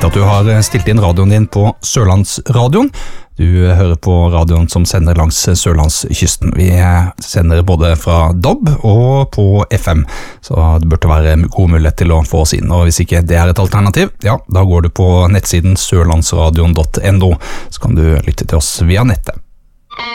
Fint at du har stilt inn radioen din på Sørlandsradioen. Du hører på radioen som sender langs Sørlandskysten. Vi sender både fra DAB og på FM, så det burde være god mulighet til å få oss inn. Og hvis ikke det et alternativ, ja, da går du på nettsiden sørlandsradion.no, så kan du lytte til oss via nettet.